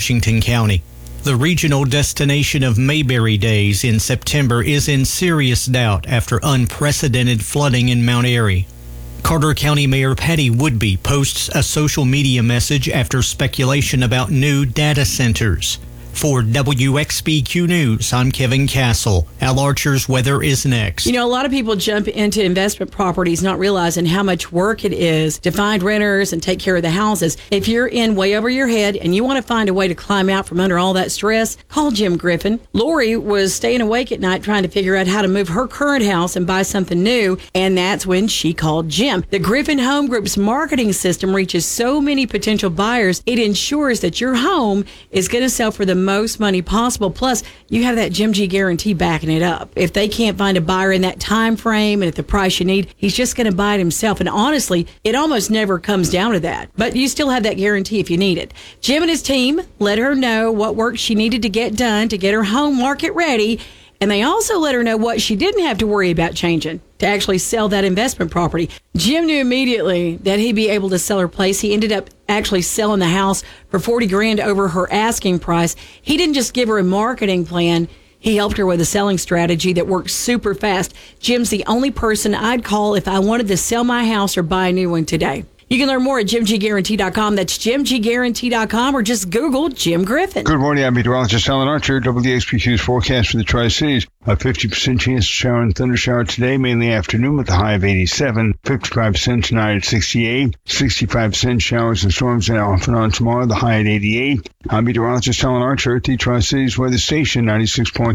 Washington County. The regional destination of Mayberry Days in September is in serious doubt after unprecedented flooding in Mount Airy. Carter County Mayor Patty Woodby posts a social media message after speculation about new data centers. For WXBQ News, I'm Kevin Castle. Al Archer's weather is next. You know, a lot of people jump into investment properties not realizing how much work it is to find renters and take care of the houses. If you're in way over your head and you want to find a way to climb out from under all that stress, call Jim Griffin. Lori was staying awake at night trying to figure out how to move her current house and buy something new, and that's when she called Jim. The Griffin Home Group's marketing system reaches so many potential buyers, it ensures that your home is going to sell for the most money possible. Plus, you have that Jim G guarantee backing it up. If they can't find a buyer in that time frame and at the price you need, he's just going to buy it himself. And honestly, it almost never comes down to that. But you still have that guarantee if you need it. Jim and his team let her know what work she needed to get done to get her home market ready. And they also let her know what she didn't have to worry about changing to actually sell that investment property. Jim knew immediately that he'd be able to sell her place. He ended up actually selling the house for $40,000 over her asking price. He didn't just give her a marketing plan. He helped her with a selling strategy that worked super fast. Jim's the only person I'd call if I wanted to sell my house or buy a new one today. You can learn more at JimGGuarantee.com. That's JimGGuarantee.com, or just Google Jim Griffin. Good morning. I'm meteorologist Alan Archer. WXBQ's forecast for the Tri-Cities. A 50% chance of shower and thunder shower today, mainly afternoon with a high of 87. 55% tonight at 68. 65% showers and storms off and on tomorrow, the high at 88. I'm meteorologist Alan Archer at the Tri-Cities Weather Station, 96.9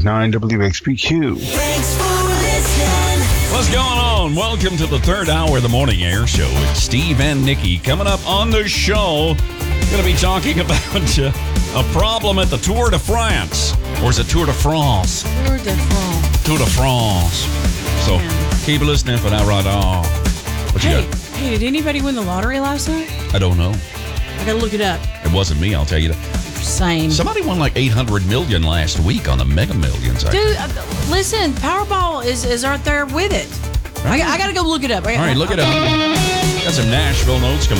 WXBQ. Thanks for listening. What's going on? Welcome to the third hour of the Morning Air Show. It's Steve and Nikki. Coming up on the show, going to be talking about a problem at the Tour de France. Or is it Tour de France? Tour de France. Tour de France. So keep listening for that right on. What you got? Hey, did anybody win the lottery last night? I don't know. I got to look it up. It wasn't me, I'll tell you that. Same. Somebody won like $800 million last week on the Mega Millions. Dude, listen, Powerball is right there with it. I got to go look it up. All right, look it up. Got some Nashville notes coming